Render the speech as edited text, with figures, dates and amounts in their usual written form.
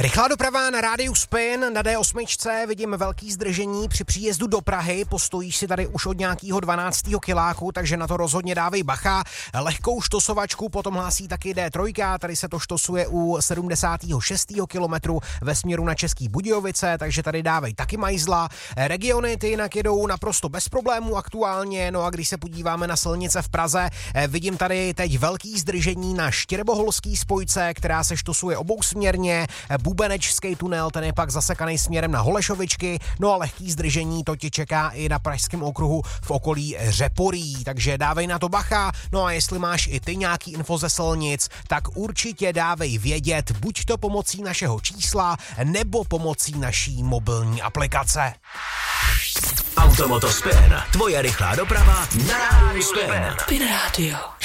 Rychlá doprava na rádiu Spin na D8 vidím velký zdržení při příjezdu do Prahy, postojíš si tady už od nějakého 12. kiláku, takže na to rozhodně dávej bacha. Lehkou štosovačku potom hlásí taky D3, tady se to štosuje u 76. kilometru ve směru na Český Budějovice, takže tady dávej taky majzla. Regiony ty jinak jedou naprosto bez problémů aktuálně, no a když se podíváme na silnice v Praze, vidím tady teď velký zdržení na Štěrboholský spojce, která se štosuje obousměrně. Bubenečský tunel, ten je pak zasekaný směrem na Holešovičky, no a lehký zdržení to tě čeká i na Pražském okruhu v okolí Řeporí, takže dávej na to bacha, no a jestli máš i ty nějaký info ze silnic, tak určitě dávej vědět, buď to pomocí našeho čísla, nebo pomocí naší mobilní aplikace. Automoto Spin, tvoje rychlá doprava na rádiu Spin. Spin Radio.